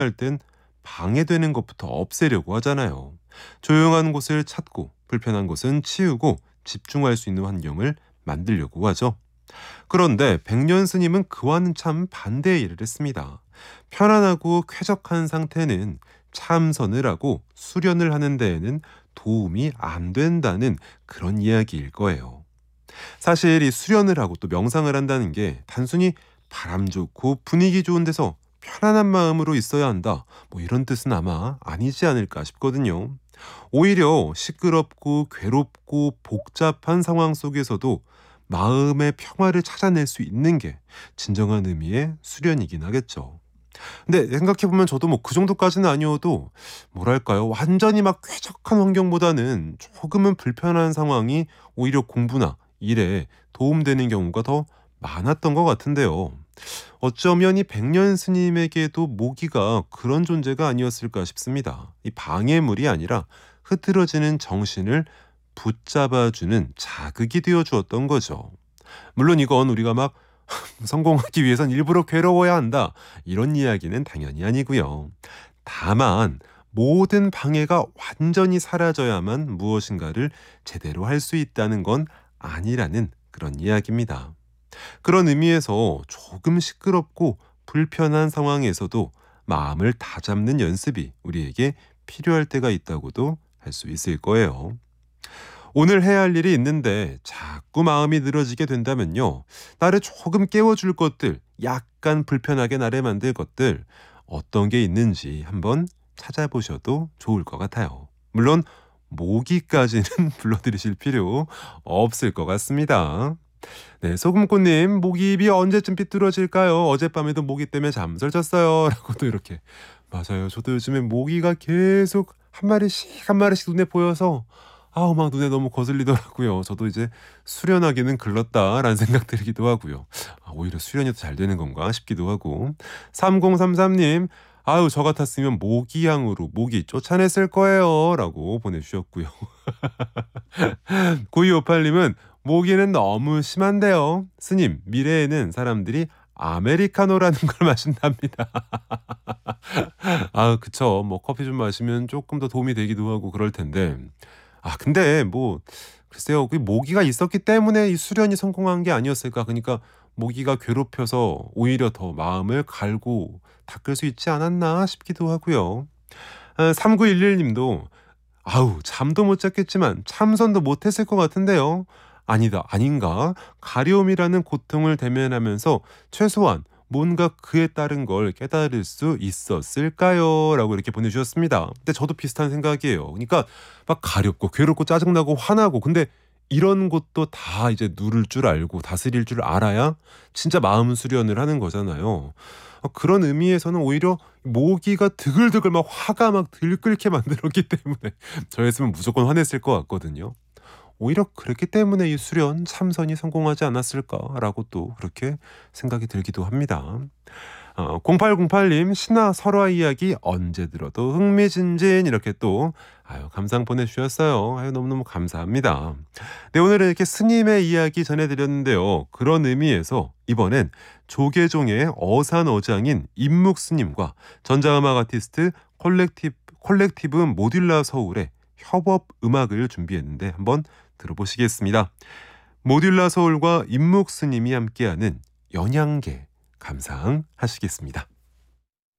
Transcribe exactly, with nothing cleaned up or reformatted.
할 땐 방해되는 것부터 없애려고 하잖아요. 조용한 곳을 찾고 불편한 곳은 치우고 집중할 수 있는 환경을 만들려고 하죠. 그런데 백년 스님은 그와는 참 반대의 일을 했습니다. 편안하고 쾌적한 상태는 참선을 하고 수련을 하는 데에는 도움이 안 된다는 그런 이야기일 거예요. 사실 이 수련을 하고 또 명상을 한다는 게 단순히 바람 좋고 분위기 좋은 데서 편안한 마음으로 있어야 한다, 뭐 이런 뜻은 아마 아니지 않을까 싶거든요. 오히려 시끄럽고 괴롭고 복잡한 상황 속에서도 마음의 평화를 찾아낼 수 있는 게 진정한 의미의 수련이긴 하겠죠. 근데 생각해보면 저도 뭐 그 정도까지는 아니어도 뭐랄까요, 완전히 막 쾌적한 환경보다는 조금은 불편한 상황이 오히려 공부나 일에 도움되는 경우가 더 많았던 것 같은데요. 어쩌면 이 백년 스님에게도 모기가 그런 존재가 아니었을까 싶습니다. 이 방해물이 아니라 흐트러지는 정신을 붙잡아주는 자극이 되어 주었던 거죠. 물론 이건 우리가 막 성공하기 위해선 일부러 괴로워야 한다, 이런 이야기는 당연히 아니고요. 다만 모든 방해가 완전히 사라져야만 무엇인가를 제대로 할 수 있다는 건 아니라는 그런 이야기입니다. 그런 의미에서 조금 시끄럽고 불편한 상황에서도 마음을 다잡는 연습이 우리에게 필요할 때가 있다고도 할 수 있을 거예요. 오늘 해야 할 일이 있는데 자꾸 마음이 늘어지게 된다면요, 나를 조금 깨워줄 것들, 약간 불편하게 나를 만들 것들, 어떤 게 있는지 한번 찾아보셔도 좋을 것 같아요. 물론 모기까지는 불러들이실 필요 없을 것 같습니다. 네, 소금꽃님, 모기입이 언제쯤 삐뚤어질까요? 어젯밤에도 모기 때문에 잠설쳤어요. 라고도 이렇게. 맞아요. 저도 요즘에 모기가 계속 한 마리씩 한 마리씩 눈에 보여서 아우 막 눈에 너무 거슬리더라고요. 저도 이제 수련하기는 글렀다라는 생각 들기도 하고요. 아, 오히려 수련이 더 잘 되는 건가 싶기도 하고. 삼공삼삼님, 아유 저 같았으면 모기향으로 모기 쫓아냈을 거예요 라고 보내주셨고요. 구이오팔님은 모기는 너무 심한데요. 스님, 미래에는 사람들이 아메리카노라는 걸 마신답니다. 아, 그쵸. 뭐 커피 좀 마시면 조금 더 도움이 되기도 하고 그럴 텐데. 아, 근데 뭐 글쎄요. 그 모기가 있었기 때문에 이 수련이 성공한 게 아니었을까? 그러니까 모기가 괴롭혀서 오히려 더 마음을 갈고 닦을 수 있지 않았나 싶기도 하고요. 아, 삼구일일님도 아우 잠도 못 잤겠지만 참선도 못했을 것 같은데요. 아니다, 아닌가? 가려움이라는 고통을 대면하면서 최소한 뭔가 그에 따른 걸 깨달을 수 있었을까요? 라고 이렇게 보내주셨습니다. 근데 저도 비슷한 생각이에요. 그러니까 막 가렵고 괴롭고 짜증나고 화나고, 근데 이런 것도 다 이제 누를 줄 알고 다스릴 줄 알아야 진짜 마음 수련을 하는 거잖아요. 어, 그런 의미에서는 오히려 모기가 드글드글 막 화가 막 들끓게 만들었기 때문에 저였으면 무조건 화냈을 것 같거든요. 오히려 그랬기 때문에 이 수련 참선이 성공하지 않았을까라고 또 그렇게 생각이 들기도 합니다. 어, 공팔공팔님, 신화 설화 이야기 언제 들어도 흥미진진, 이렇게 또 아유 감상 보내주셨어요. 아유 너무너무 감사합니다. 네, 오늘은 이렇게 스님의 이야기 전해드렸는데요. 그런 의미에서 이번엔 조계종의 어산어장인 임묵 스님과 전자음악 아티스트 콜렉티브, 콜렉티브 모듈라 서울의 협업 음악을 준비했는데 한번 들어보시겠습니다. 모듈라 서울과 임묵 스님이 함께하는 연양계 감상하시겠습니다.